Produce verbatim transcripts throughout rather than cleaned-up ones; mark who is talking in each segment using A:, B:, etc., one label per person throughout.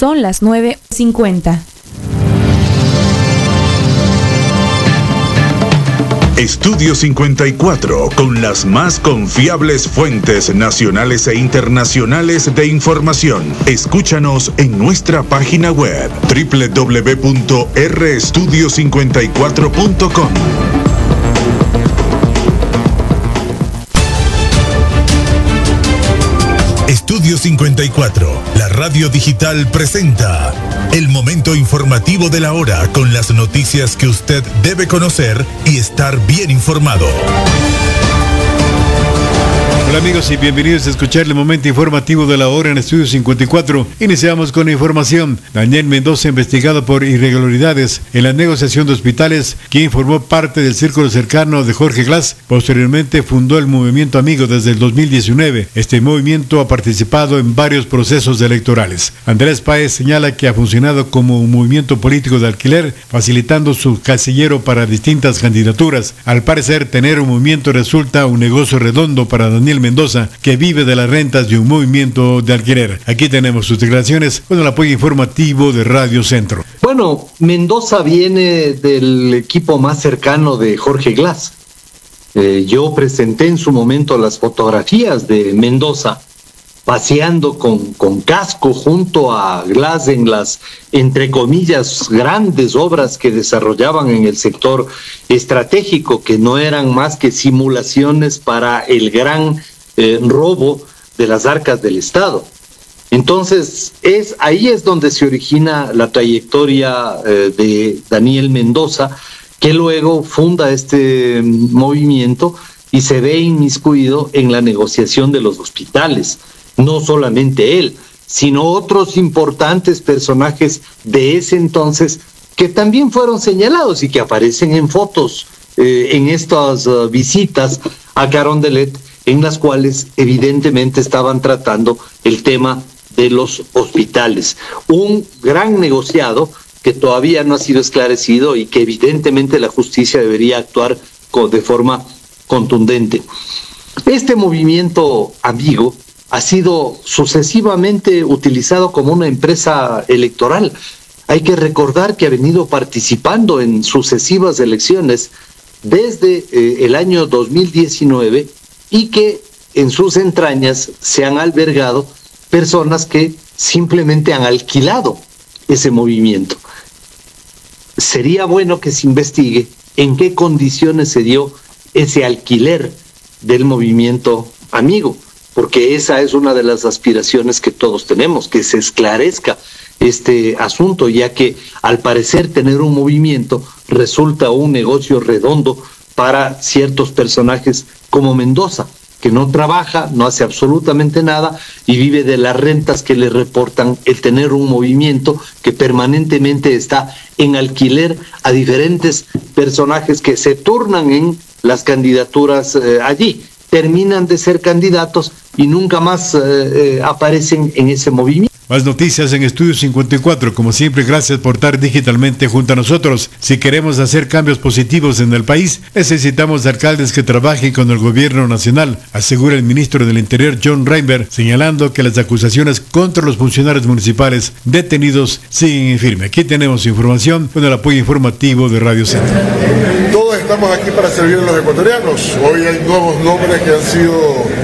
A: Son las nueve cincuenta.
B: Estudio cincuenta y cuatro, con las más confiables fuentes nacionales e internacionales de información. Escúchanos en nuestra página web doble u doble u doble u punto r estudio cincuenta y cuatro punto com. Estudio cincuenta y cuatro, la radio digital presenta el momento informativo de la hora con las noticias que usted debe conocer y estar bien informado.
C: Hola amigos y bienvenidos a escuchar el momento informativo de la hora en Estudio cincuenta y cuatro. Iniciamos con la información. Daniel Mendoza, investigado por irregularidades en la negociación de hospitales, quien formó parte del círculo cercano de Jorge Glass. Posteriormente fundó el Movimiento Amigo desde el dos mil diecinueve. Este movimiento ha participado en varios procesos electorales. Andrés Páez señala que ha funcionado como un movimiento político de alquiler, facilitando su casillero para distintas candidaturas. Al parecer, tener un movimiento resulta un negocio redondo para Daniel Mendoza, que vive de las rentas de un movimiento de alquiler. Aquí tenemos sus declaraciones con el apoyo informativo de Radio Centro.
D: Bueno, Mendoza viene del equipo más cercano de Jorge Glass. Eh, yo presenté en su momento las fotografías de Mendoza paseando con, con casco junto a Glass en las, entre comillas, grandes obras que desarrollaban en el sector estratégico, que no eran más que simulaciones para el gran eh, robo de las arcas del Estado. Entonces, es ahí es donde se origina la trayectoria eh, de Daniel Mendoza, que luego funda este movimiento y se ve inmiscuido en la negociación de los hospitales. No solamente él, sino otros importantes personajes de ese entonces que también fueron señalados y que aparecen en fotos eh, en estas uh, visitas a Carondelet, en las cuales evidentemente estaban tratando el tema de los hospitales. Un gran negociado que todavía no ha sido esclarecido y que evidentemente la justicia debería actuar con, de forma contundente. Este movimiento amigo ha sido sucesivamente utilizado como una empresa electoral. Hay que recordar que ha venido participando en sucesivas elecciones desde eh, el año dos mil diecinueve y que en sus entrañas se han albergado personas que simplemente han alquilado ese movimiento. Sería bueno que se investigue en qué condiciones se dio ese alquiler del movimiento amigo, porque esa es una de las aspiraciones que todos tenemos, que se esclarezca este asunto, ya que al parecer tener un movimiento resulta un negocio redondo para ciertos personajes como Mendoza, que no trabaja, no hace absolutamente nada y vive de las rentas que le reportan el tener un movimiento que permanentemente está en alquiler a diferentes personajes que se turnan en las candidaturas eh, allí. Terminan de ser candidatos y nunca más eh, eh, aparecen en ese movimiento.
C: Más noticias en Estudio cincuenta y cuatro. Como siempre, gracias por estar digitalmente junto a nosotros. Si queremos hacer cambios positivos en el país, necesitamos alcaldes que trabajen con el gobierno nacional, asegura el ministro del Interior, John Reinberg, señalando que las acusaciones contra los funcionarios municipales detenidos siguen en firme. Aquí tenemos información con el apoyo informativo de Radio Centro.
E: Todos estamos aquí para servir a los ecuatorianos. Hoy hay nuevos nombres que han sido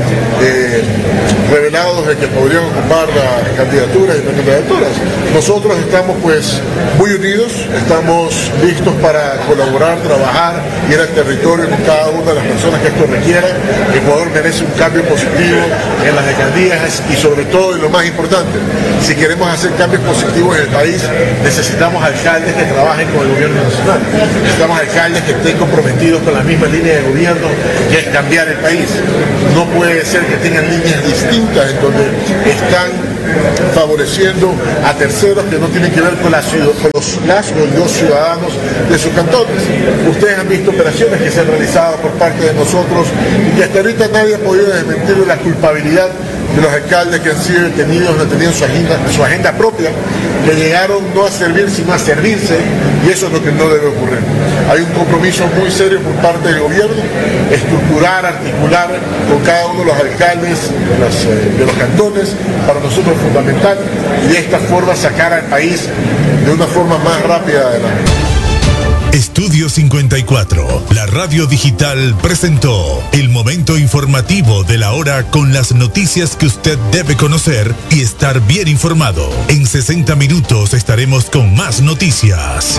E: eh, revelados de que podrían ocupar la candidatura y precandidaturas. Nosotros estamos pues muy unidos, estamos listos para colaborar, trabajar, ir al territorio con cada una de las personas que esto requiera. Ecuador merece un cambio positivo en las alcaldías y sobre todo, y lo más importante, si queremos hacer cambios positivos en el país, necesitamos alcaldes que trabajen con el gobierno nacional. Necesitamos alcaldes que estén comprometidos con la misma línea de gobierno, que es cambiar el país. No puede ser que tengan líneas distintas en donde están favoreciendo a terceros que no tienen que ver con, la ciudad, con los, las o los ciudadanos de sus cantones. Ustedes han visto operaciones que se han realizado por parte de nosotros y que hasta ahorita nadie ha podido desmentir la culpabilidad de los alcaldes que han sido detenidos, no tenían su agenda, su agenda propia, que llegaron no a servir sino a servirse, y eso es lo que no debe ocurrir. hay un compromiso muy serio por parte del gobierno, estructurar, articular con cada uno de los alcaldes de, las, eh, de los cantones, para nosotros es fundamental, y de esta forma sacar al país de una forma más rápida adelante.
B: Estudio cincuenta y cuatro, la radio digital, presentó el momento informativo de la hora con las noticias que usted debe conocer y estar bien informado. En sesenta minutos estaremos con más noticias.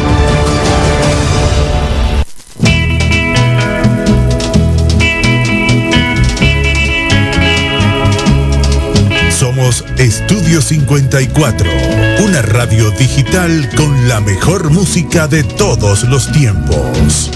B: Somos Estudio cincuenta y cuatro, una radio digital con la mejor música de todos los tiempos.